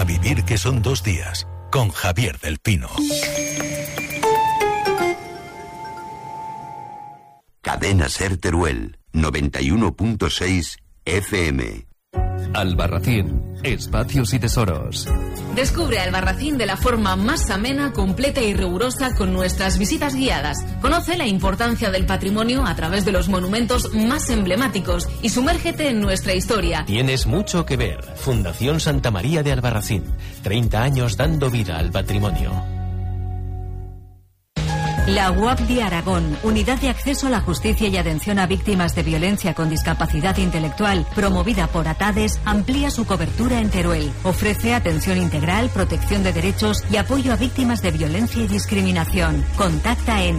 vivir que son 2 días, con Javier del Pino. Cadena Ser Teruel, 91.6 FM. Albarracín, espacios y tesoros. Descubre Albarracín de la forma más amena, completa y rigurosa con nuestras visitas guiadas. Conoce la importancia del patrimonio a través de los monumentos más emblemáticos y sumérgete en nuestra historia. Tienes mucho que ver. Fundación Santa María de Albarracín. 30 años dando vida al patrimonio. La UAP de Aragón, Unidad de Acceso a la Justicia y Atención a Víctimas de Violencia con Discapacidad Intelectual, promovida por ATADES, amplía su cobertura en Teruel. Ofrece atención integral, protección de derechos y apoyo a víctimas de violencia y discriminación. Contacta en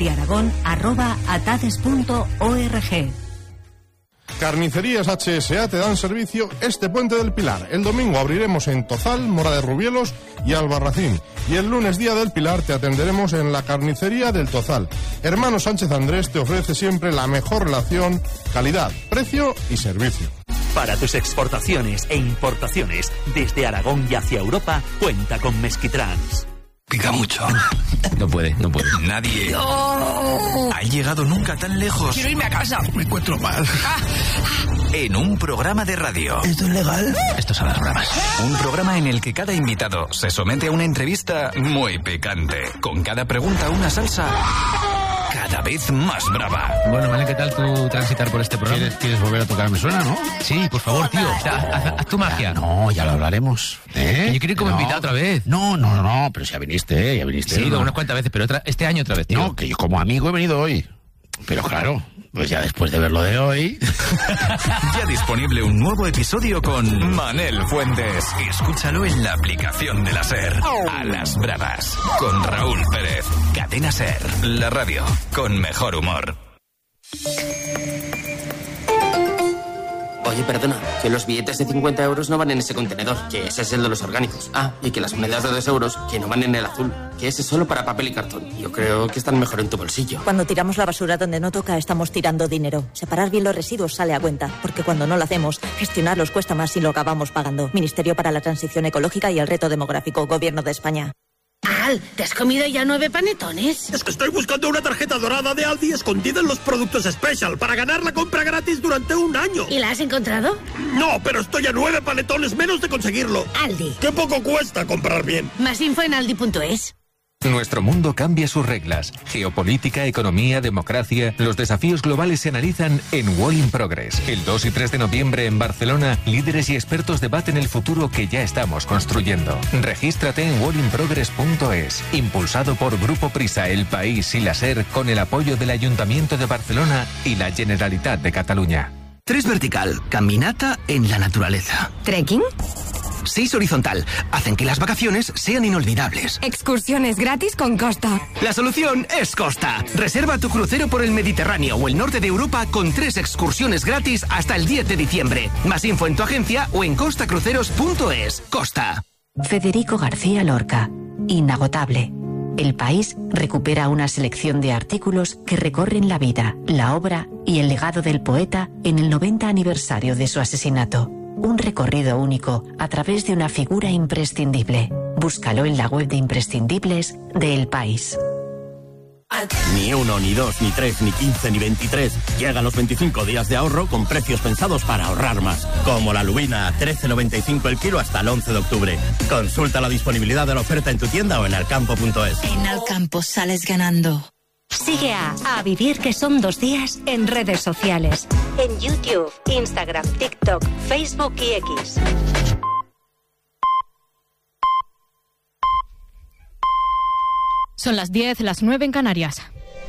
wapdearagon@atades.org. Carnicerías HSA te dan servicio este Puente del Pilar. El domingo abriremos en Tozal, Mora de Rubielos y Albarracín. Y el lunes, Día del Pilar, te atenderemos en la carnicería del Tozal. Hermano Sánchez Andrés te ofrece siempre la mejor relación, calidad, precio y servicio. Para tus exportaciones e importaciones desde Aragón y hacia Europa, cuenta con Mesquitrans. Pica mucho. No puede. Nadie ha llegado nunca tan lejos. Quiero irme a casa. Me encuentro mal. En un programa de radio. ¿Esto es legal? Esto son las bromas. Un programa en el que cada invitado se somete a una entrevista muy picante. Con cada pregunta una salsa cada vez más brava. Bueno, vale, ¿qué tal tú transitar por este programa? ¿Quieres volver a tocar? Me suena, ¿no? Sí, por favor, tío. Haz tu magia. No, ya lo hablaremos. Yo quiero ir como invitado otra vez. No, pero ya viniste. Sí, unas cuantas veces, pero este año otra vez, tío. No, que yo como amigo he venido hoy. Pero claro, pues ya después de ver lo de hoy... Ya disponible un nuevo episodio con Manel Fuentes. Escúchalo en la aplicación de la SER. A las bravas, con Raúl Pérez. Cadena SER, la radio con mejor humor. Oye, perdona, que los billetes de 50 euros no van en ese contenedor, que ese es el de los orgánicos. Y que las monedas de 2 euros, que no van en el azul, que ese es solo para papel y cartón. Yo creo que están mejor en tu bolsillo. Cuando tiramos la basura donde no toca, estamos tirando dinero. Separar bien los residuos sale a cuenta, porque cuando no lo hacemos, gestionarlos cuesta más y lo acabamos pagando. Ministerio para la Transición Ecológica y el Reto Demográfico, Gobierno de España. Al, ¿te has comido ya 9 panetones? Es que estoy buscando una tarjeta dorada de Aldi escondida en los productos Special para ganar la compra gratis durante 1 año. ¿Y la has encontrado? No, pero estoy a 9 panetones menos de conseguirlo. Aldi. ¡Qué poco cuesta comprar bien! Más info en aldi.es. Nuestro mundo cambia sus reglas. Geopolítica, economía, democracia. Los desafíos globales se analizan en World in Progress. El 2 y 3 de noviembre en Barcelona, líderes y expertos debaten el futuro que ya estamos construyendo. Regístrate en worldinprogress.es. Impulsado por Grupo Prisa, El País y la SER, con el apoyo del Ayuntamiento de Barcelona y la Generalitat de Cataluña. 3 vertical, caminata en la naturaleza. ¿Trekking? 6 horizontal, hacen que las vacaciones sean inolvidables. Excursiones gratis con Costa. La solución es Costa. Reserva tu crucero por el Mediterráneo o el norte de Europa con 3 excursiones gratis hasta el 10 de diciembre. Más info en tu agencia o en costacruceros.es. Costa. Federico García Lorca. Inagotable. El País recupera una selección de artículos que recorren la vida, la obra y el legado del poeta en el 90 aniversario de su asesinato. Un recorrido único a través de una figura imprescindible. Búscalo en la web de imprescindibles de El País. Ni 1, ni 2, ni 3, ni 15, ni 23. Llegan los 25 días de ahorro con precios pensados para ahorrar más. Como la lubina a 13,95 el kilo hasta el 11 de octubre. Consulta la disponibilidad de la oferta en tu tienda o en alcampo.es. En Alcampo sales ganando. Sigue a Vivir que son 2 días en redes sociales. En YouTube, Instagram, TikTok, Facebook y X. Son las 10, las 9 en Canarias.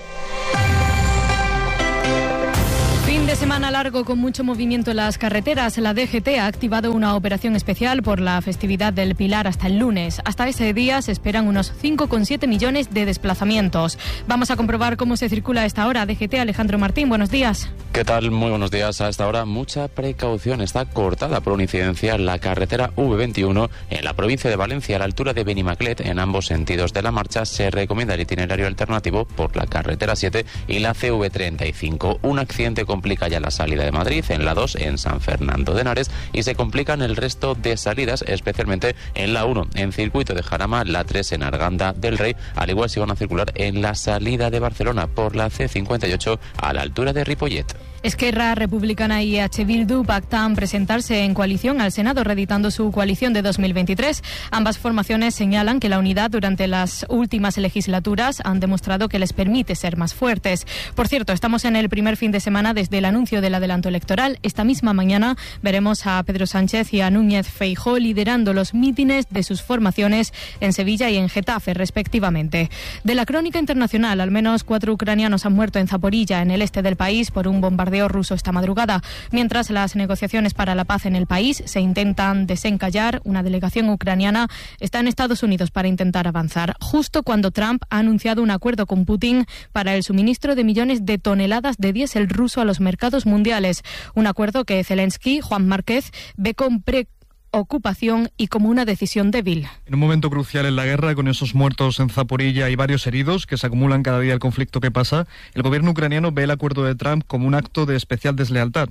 Fin de semana largo con mucho movimiento en las carreteras. La DGT ha activado una operación especial por la festividad del Pilar hasta el lunes. Hasta ese día se esperan unos 5,7 millones de desplazamientos. Vamos a comprobar cómo se circula a esta hora. DGT, Alejandro Martín, buenos días. ¿Qué tal? Muy buenos días. A esta hora mucha precaución. Está cortada por una incidencia la carretera V21 en la provincia de Valencia a la altura de Benimaclet. En ambos sentidos de la marcha se recomienda el itinerario alternativo por la carretera 7 y la CV35. Un accidente complica ya la salida de Madrid en la 2 en San Fernando de Henares y se complican el resto de salidas, especialmente en la 1 en Circuito de Jarama, la 3 en Arganda del Rey, al igual si van a circular en la salida de Barcelona por la C58 a la altura de Ripollet. Esquerra Republicana y EH Bildu pactan presentarse en coalición al Senado, reeditando su coalición de 2023. Ambas formaciones señalan que la unidad durante las últimas legislaturas han demostrado que les permite ser más fuertes. Por cierto, estamos en el primer fin de semana desde el anuncio del adelanto electoral. Esta misma mañana veremos a Pedro Sánchez y a Núñez Feijóo liderando los mítines de sus formaciones en Sevilla y en Getafe, respectivamente. De la crónica internacional, al menos 4 ucranianos han muerto en Zaporilla, en el este del país, por un bombardeo ruso esta madrugada. Mientras las negociaciones para la paz en el país se intentan desencallar, una delegación ucraniana está en Estados Unidos para intentar avanzar, justo cuando Trump ha anunciado un acuerdo con Putin para el suministro de millones de toneladas de diésel ruso a los mercados mundiales. Un acuerdo que Zelensky, Juan Márquez, ve con preocupación y como una decisión débil. En un momento crucial en la guerra, con esos muertos en Zaporilla y varios heridos que se acumulan cada día el conflicto que pasa, el gobierno ucraniano ve el acuerdo de Trump como un acto de especial deslealtad.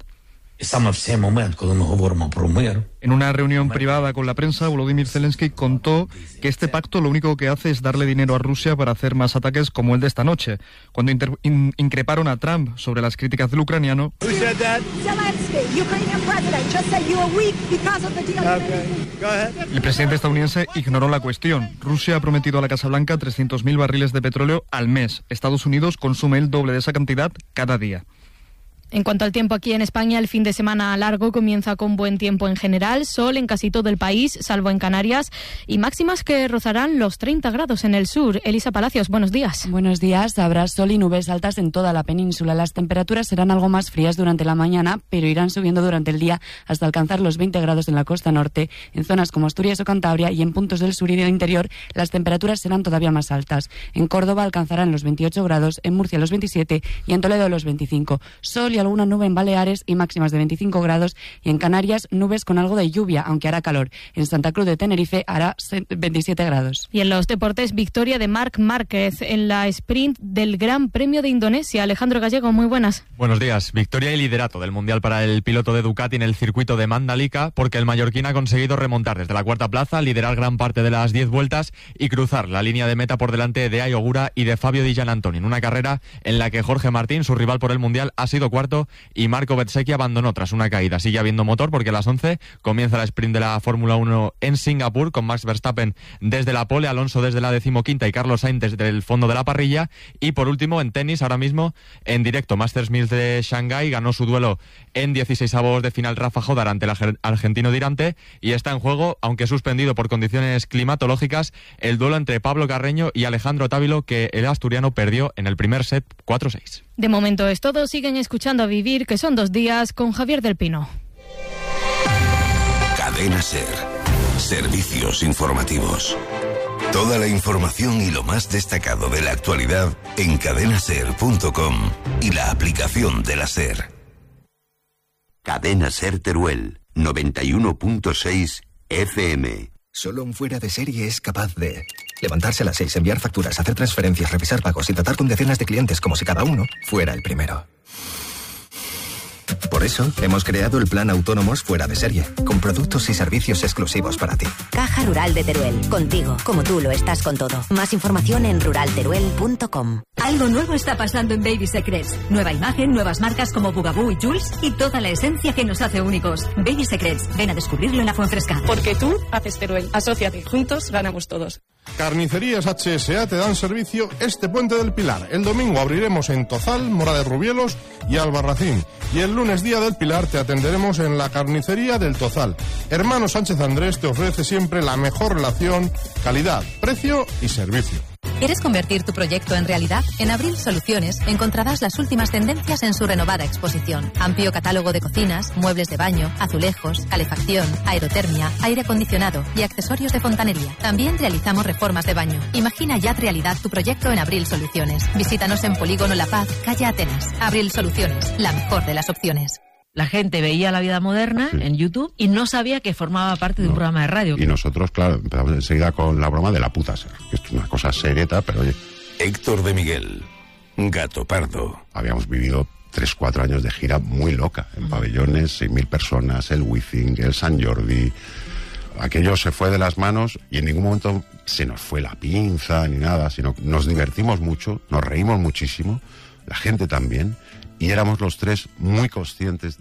En una reunión privada con la prensa, Volodymyr Zelensky contó que este pacto lo único que hace es darle dinero a Rusia para hacer más ataques como el de esta noche. Cuando increparon a Trump sobre las críticas del ucraniano, el presidente estadounidense ignoró la cuestión. Rusia ha prometido a la Casa Blanca 300.000 barriles de petróleo al mes. Estados Unidos consume el doble de esa cantidad cada día. En cuanto al tiempo aquí en España, el fin de semana largo comienza con buen tiempo en general, sol en casi todo el país, salvo en Canarias, y máximas que rozarán los 30 grados en el sur. Elisa Palacios, buenos días. Buenos días. Habrá sol y nubes altas en toda la península. Las temperaturas serán algo más frías durante la mañana, pero irán subiendo durante el día hasta alcanzar los 20 grados en la costa norte. En zonas como Asturias o Cantabria y en puntos del sur y del interior, las temperaturas serán todavía más altas. En Córdoba alcanzarán los 28 grados, en Murcia los 27 y en Toledo los 25. Sol y alguna nube en Baleares y máximas de 25 grados, y en Canarias nubes con algo de lluvia, aunque hará calor. En Santa Cruz de Tenerife hará 27 grados. Y en los deportes, victoria de Marc Márquez en la sprint del Gran Premio de Indonesia. Alejandro Gallego, muy buenas. Buenos días. Victoria y liderato del Mundial para el piloto de Ducati en el circuito de Mandalika, porque el mallorquín ha conseguido remontar desde la cuarta plaza, liderar gran parte de las 10 vueltas y cruzar la línea de meta por delante de Ayogura y de Fabio Di Giannantonio, en una carrera en la que Jorge Martín, su rival por el Mundial, ha sido cuarto y Marco Bezzecchi abandonó tras una caída. Sigue habiendo motor porque a las 11 comienza la sprint de la Fórmula 1 en Singapur, con Max Verstappen desde la pole, Alonso desde la 15ª y Carlos Sainz desde el fondo de la parrilla. Y por último, en tenis, ahora mismo en directo, Masters 1000 de Shanghái, ganó su duelo en 16avos de final Rafa Jodar ante el argentino Dirante, y está en juego, aunque suspendido por condiciones climatológicas, el duelo entre Pablo Carreño y Alejandro Távilo, que el asturiano perdió en el primer set 4-6. De momento es todo. Siguen escuchando A Vivir, que son 2 días, con Javier del Pino. Cadena SER. Servicios informativos. Toda la información y lo más destacado de la actualidad en cadenaser.com y la aplicación de la SER. Cadena SER Teruel, 91.6 FM. Solo un fuera de serie es capaz de levantarse a las 6, enviar facturas, hacer transferencias, revisar pagos y tratar con decenas de clientes como si cada uno fuera el primero. Por eso, hemos creado el plan Autónomos Fuera de Serie, con productos y servicios exclusivos para ti. Caja Rural de Teruel, contigo, como tú lo estás con todo. Más información en ruralteruel.com. Algo nuevo está pasando en Baby Secrets. Nueva imagen, nuevas marcas como Bugaboo y Jules y toda la esencia que nos hace únicos. Baby Secrets, ven a descubrirlo en la Fuenfresca. Porque tú haces Teruel. Asóciate, juntos ganamos todos. Carnicerías HSA te dan servicio este Puente del Pilar. El domingo abriremos en Tozal, Mora de Rubielos y Albarracín. Y el lunes, día del Pilar, te atenderemos en la carnicería del Tozal. Hermano Sánchez Andrés te ofrece siempre la mejor relación, calidad, precio y servicio. ¿Quieres convertir tu proyecto en realidad? En Abril Soluciones encontrarás las últimas tendencias en su renovada exposición. Amplio catálogo de cocinas, muebles de baño, azulejos, calefacción, aerotermia, aire acondicionado y accesorios de fontanería. También realizamos reformas de baño. Imagina ya realidad tu proyecto en Abril Soluciones. Visítanos en Polígono La Paz, calle Atenas. Abril Soluciones, la mejor de las opciones. La gente veía La Vida Moderna en YouTube y no sabía que formaba parte de un programa de radio. Y nosotros, claro, empezamos enseguida con la broma de la puta ser. Esto es una cosa serieta, pero oye... Héctor de Miguel, Gato Pardo. Habíamos vivido 3-4 años de gira muy loca, en pabellones, 6.000 personas, el Wizzing, el San Jordi... Aquello se fue de las manos y en ningún momento se nos fue la pinza ni nada, sino nos divertimos mucho, nos reímos muchísimo, la gente también, y éramos los tres muy conscientes